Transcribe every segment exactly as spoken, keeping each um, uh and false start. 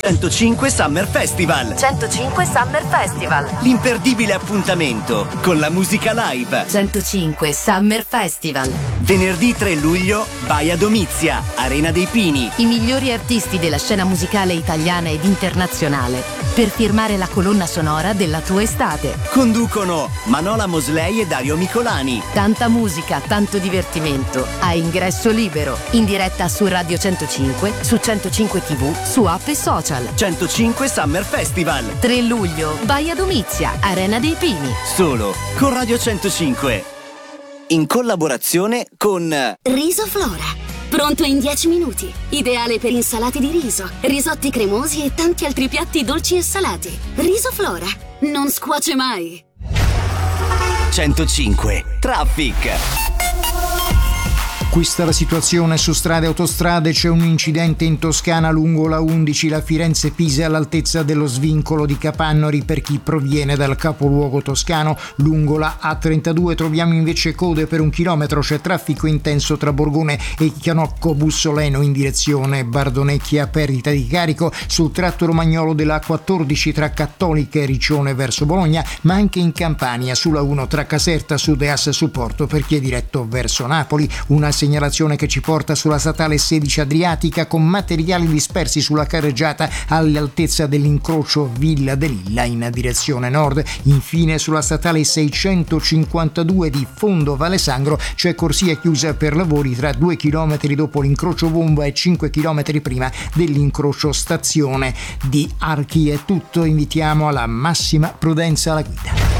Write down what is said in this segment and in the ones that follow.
centocinque Summer Festival. centocinque Summer Festival. L'imperdibile appuntamento con la musica live. centocinque Summer Festival. Venerdì tre luglio, Baia Domizia, Arena dei Pini. I migliori artisti della scena musicale italiana ed internazionale per firmare la colonna sonora della tua estate. Conducono Manola Mosley e Dario Micolani. Tanta musica, tanto divertimento a ingresso libero. In diretta su Radio centocinque, su centocinque tivù, su app e social. centocinque Summer Festival. tre luglio, Baia Domizia, Arena dei Pini. Solo con Radio centocinque. In collaborazione con Riso Flora. Pronto in dieci minuti. Ideale per insalate di riso, risotti cremosi e tanti altri piatti dolci e salati. Riso Flora. Non scuoce mai. centocinque Traffic. Questa è la situazione su strade e autostrade. C'è un incidente in Toscana lungo la undici, la Firenze-Pisa all'altezza dello svincolo di Capannori per chi proviene dal capoluogo toscano. Lungo la A trentadue troviamo invece code per un chilometro, c'è traffico intenso tra Borgone e Chianocco Bussoleno in direzione Bardonecchia, perdita di carico sul tratto romagnolo della quattordici tra Cattolica e Riccione verso Bologna, ma anche in Campania sulla uno tra Caserta Sud e Asse Supporto per chi è diretto verso Napoli. Una segnalazione che ci porta sulla statale sedici Adriatica con materiali dispersi sulla carreggiata all'altezza dell'incrocio Villa dell'Illa in direzione nord. Infine sulla statale seicentocinquantadue di Fondo Valle Sangro c'è corsia chiusa per lavori tra due chilometri dopo l'incrocio bomba e cinque chilometri prima dell'incrocio stazione di Archi. È tutto, invitiamo alla massima prudenza alla guida.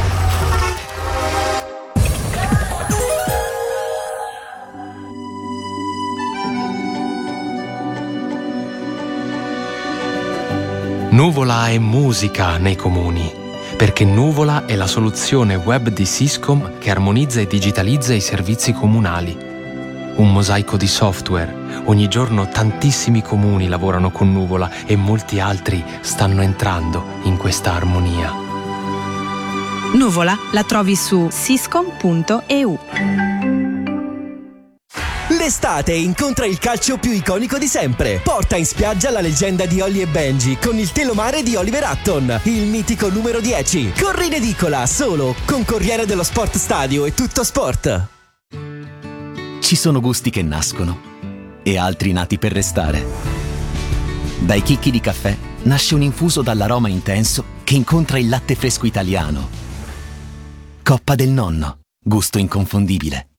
Nuvola è musica nei comuni, perché Nuvola è la soluzione web di Syscom che armonizza e digitalizza i servizi comunali. Un mosaico di software. Ogni giorno tantissimi comuni lavorano con Nuvola e molti altri stanno entrando in questa armonia. Nuvola la trovi su syscom punto e u. L'estate incontra il calcio più iconico di sempre. Porta in spiaggia la leggenda di Holly e Benji con il telomare di Oliver Hutton, il mitico numero dieci. Corri in edicola solo con Corriere dello Sport Stadio e Tutto Sport. Ci sono gusti che nascono e altri nati per restare. Dai chicchi di caffè nasce un infuso dall'aroma intenso che incontra il latte fresco italiano. Coppa del Nonno, gusto inconfondibile.